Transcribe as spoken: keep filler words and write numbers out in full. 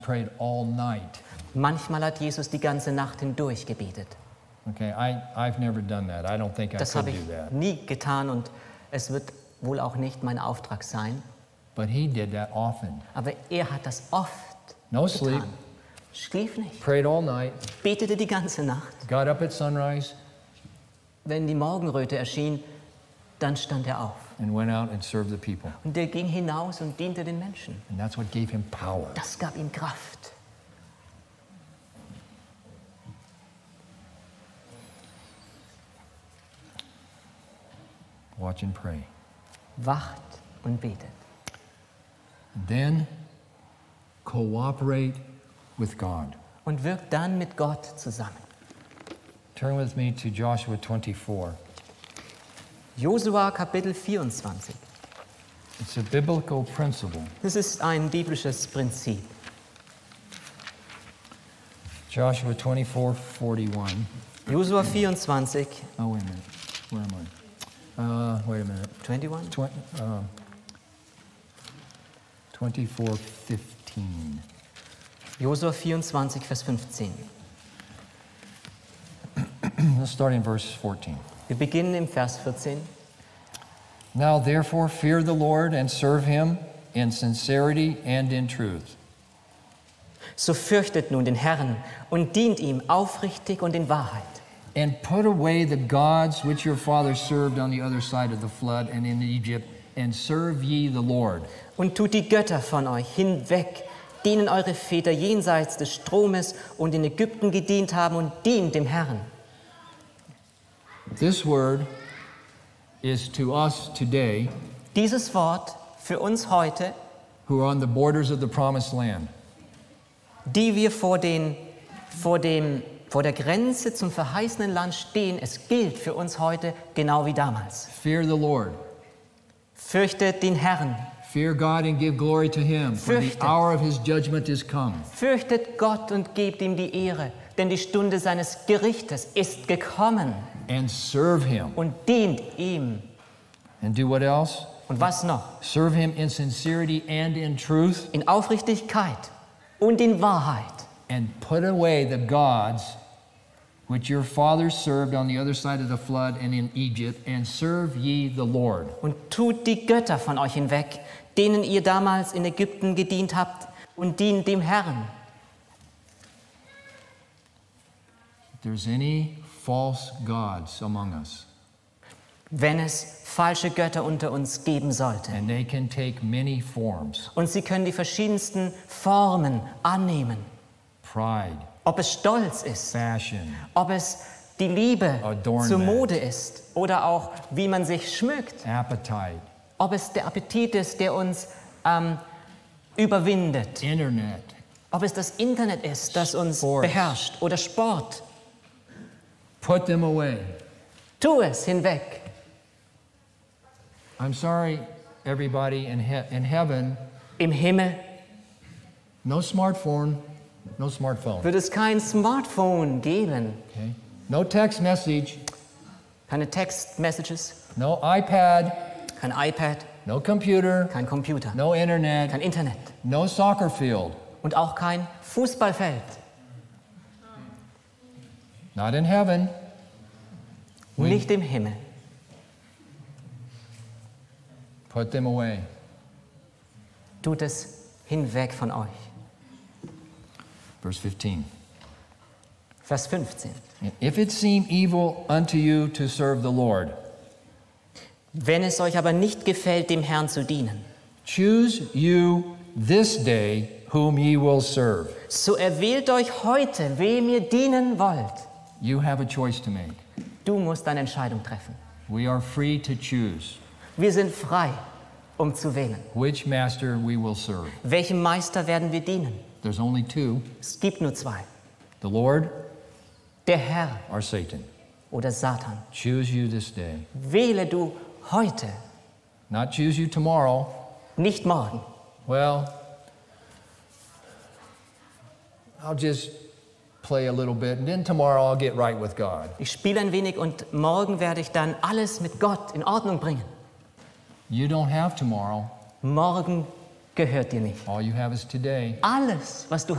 prayed all night. Manchmal hat Jesus die ganze Nacht hindurch gebetet. Okay, I, I've never done that. I don't think I Das could habe ich do that. nie getan und es wird wohl auch nicht mein Auftrag sein. But he did that often. Aber er hat das oft No getan. sleep, Schlief nicht, prayed all night, betete die ganze Nacht. got up at sunrise, Wenn die Morgenröte erschien, dann stand er auf. and went out and served the people. Und er ging hinaus und diente den Menschen. And that's what gave him power. Das gab ihm Kraft. Watch and pray. Wacht und betet. Then cooperate with God. Und wirkt dann mit Gott zusammen. Turn with me to Joshua twenty-four. Josua Kapitel vierundzwanzig. It's a biblical principle. Das ist ein biblisches Prinzip. Joshua twenty-four forty-one. Josua vierundzwanzig, Oh, wait a minute. Where am I? Uh, wait a minute. einundzwanzig. Twen- um, twenty-four fifteen. Josua vierundzwanzig, Vers fünfzehn. Let's start in verse fourteen. Wir beginnen im Vers vierzehn. Now therefore fear the Lord and serve him in sincerity and in truth. So fürchtet nun den Herrn und dient ihm aufrichtig und in Wahrheit. And put away the gods which your fathers served on the other side of the flood and in Egypt, and serve ye the Lord. Und tut die Götter von euch hinweg, denen eure Väter jenseits des Stromes und in Ägypten gedient haben, und dient dem Herrn. This word is to us today Dieses Wort für uns heute, who are on the borders of the promised land. die wir vor, den, vor, dem, vor der Grenze zum verheißenen Land stehen, es gilt für uns heute genau wie damals. Fear the Lord. Fürchtet den Herrn, Fear God and give glory to him, for the Fürchtet. hour of his judgment is come. fürchtet Gott und gebt ihm die Ehre, denn die Stunde seines Gerichtes ist gekommen, And serve him. und dient ihm. And do what else? Und was noch? Serve him in sincerity and in truth, In Aufrichtigkeit und in Wahrheit. and put away the gods which your fathers served on the other side of the flood and in Egypt, and serve ye the Lord. Und tut die Götter von euch hinweg, denen ihr damals in Ägypten gedient habt, und dient dem Herrn. If there's any false gods among us, Wenn es falsche Götter unter uns geben sollte. and they can take many forms, Und sie können die verschiedensten Formen annehmen. pride, Ob es Stolz ist, fashion, ob es die Liebe Adornment. zur Mode ist oder auch wie man sich schmückt. appetite, Ob es der Appetit ist, der uns ähm, überwindet. internet, Ob es das Internet ist, das uns Sports. beherrscht, oder Sport. put them away. Tu es hinweg. I'm sorry, everybody in, he- in heaven, Im Himmel no smartphone, no smartphone, wird es kein Smartphone geben, okay? No text message, keine Text-Messages, no iPad, kein iPad, no computer, kein Computer, no internet, kein Internet no soccer field, und auch kein Fußballfeld. not in heaven. We Nicht im Himmel. put them away. Tut es hinweg von euch. Verse fifteen. Vers fünfzehn. If it seem evil unto you to serve the Lord, Wenn es euch aber nicht gefällt, dem Herrn zu dienen, choose you this day whom ye will serve. so erwählt euch heute, wem ihr dienen wollt. You have a choice to make. Du musst eine Entscheidung treffen. We are free to choose Wir sind frei, um zu wählen. which master we will serve. Welchem Meister werden wir dienen? There's only two, Es gibt nur zwei. the Lord Der Herr or Satan. oder Satan. Choose you this day. Wähle du heute, Not choose you tomorrow. nicht morgen. Well, I'll just play a little bit and then tomorrow I'll get right with God. Ich spiele ein wenig und morgen werde ich dann alles mit Gott in Ordnung bringen. You don't have tomorrow. Morgen gehört dir nicht. All you have is today. Alles, was du